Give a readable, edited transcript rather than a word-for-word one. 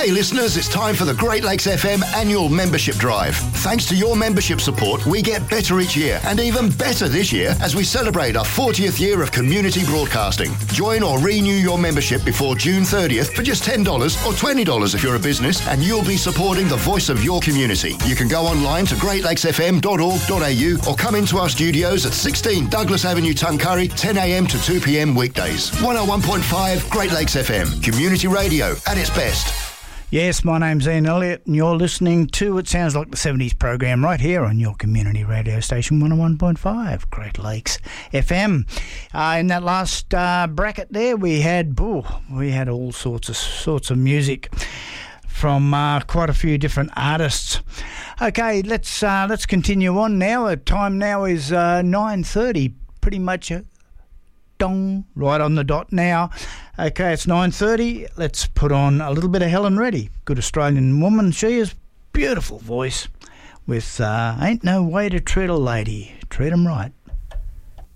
Hey listeners, it's time for the Great Lakes FM annual membership drive. Thanks to your membership support, we get better each year, and even better this year as we celebrate our 40th year of community broadcasting. Join or renew your membership before June 30th for just $10 or $20 if you're a business, and you'll be supporting the voice of your community. You can go online to greatlakesfm.org.au or come into our studios at 16 Douglas Avenue, Tuncurry, 10 a.m. to 2 p.m. weekdays. 101.5 Great Lakes FM, community radio at its best. Yes, my name's Ian Elliott, and you're listening to It Sounds Like the 70s program right here on your community radio station, 101.5 Great Lakes FM. In that last bracket there, we had all sorts of music from quite a few different artists. Okay, let's continue on now. The time now is 9:30, pretty much right on the dot now. Okay, it's 9:30. Let's put on a little bit of Helen Reddy, good Australian woman. She has beautiful voice with Ain't No Way to Treat a Lady. Treat 'em right.